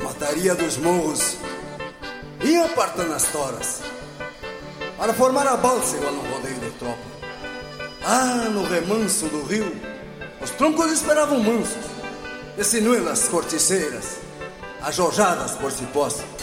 mataria dos morros iam apartando as toras para formar a balsa igual no rodeio de tropa. No remanso do rio, os troncos esperavam mansos, de sinuelas corticeiras, ajojadas por cipós.